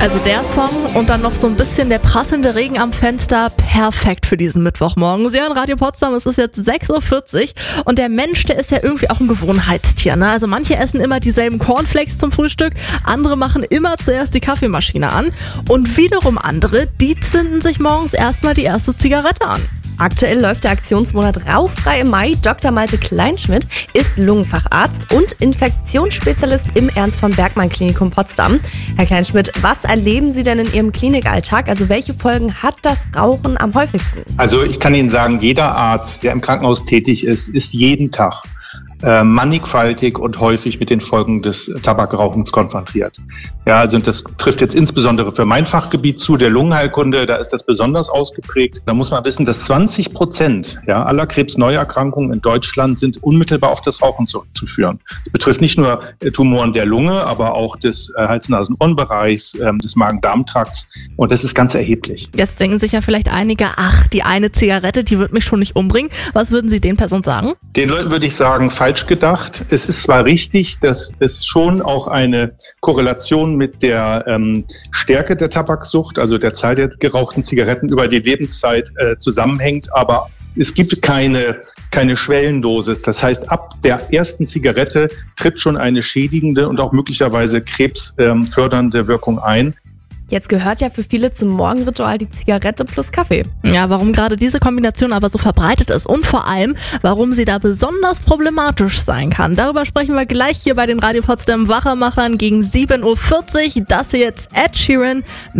Also der Song und dann noch so ein bisschen der prasselnde Regen am Fenster, perfekt für diesen Mittwochmorgen. Sie hören Radio Potsdam, es ist jetzt 6:40 Uhr und der Mensch, der ist ja irgendwie auch ein Gewohnheitstier, ne? Also manche essen immer dieselben Cornflakes zum Frühstück, andere machen immer zuerst die Kaffeemaschine an und wiederum andere, die zünden sich morgens erstmal die erste Zigarette an. Aktuell läuft der Aktionsmonat Rauchfrei im Mai. Dr. Malte Kleinschmidt ist Lungenfacharzt und Infektionsspezialist im Ernst-von-Bergmann-Klinikum Potsdam. Herr Kleinschmidt, was erleben Sie denn in Ihrem Klinikalltag? Also welche Folgen hat das Rauchen am häufigsten? Also ich kann Ihnen sagen, jeder Arzt, der im Krankenhaus tätig ist jeden Tag mannigfaltig und häufig mit den Folgen des Tabakrauchens konfrontiert. Ja, also das trifft jetzt insbesondere für mein Fachgebiet zu, der Lungenheilkunde, da ist das besonders ausgeprägt. Da muss man wissen, dass 20% aller Krebsneuerkrankungen in Deutschland sind unmittelbar auf das Rauchen zurückzuführen. Das betrifft nicht nur Tumoren der Lunge, aber auch des Hals-Nasen-Ohren-Bereichs, des Magen-Darm-Trakts und das ist ganz erheblich. Jetzt denken sich ja vielleicht einige, die eine Zigarette, die wird mich schon nicht umbringen. Was würden Sie den Personen sagen? Den Leuten würde ich sagen, falsch gedacht. Es ist zwar richtig, dass es schon auch eine Korrelation mit der Stärke der Tabaksucht, also der Zahl der gerauchten Zigaretten über die Lebenszeit zusammenhängt, aber es gibt keine Schwellendosis. Das heißt, ab der ersten Zigarette tritt schon eine schädigende und auch möglicherweise krebsfördernde Wirkung ein. Jetzt gehört ja für viele zum Morgenritual die Zigarette plus Kaffee. Ja, warum gerade diese Kombination aber so verbreitet ist und vor allem, warum sie da besonders problematisch sein kann. Darüber sprechen wir gleich hier bei den Radio Potsdam Wachermachern gegen 7:40 Uhr. Das hier jetzt Ed Sheeran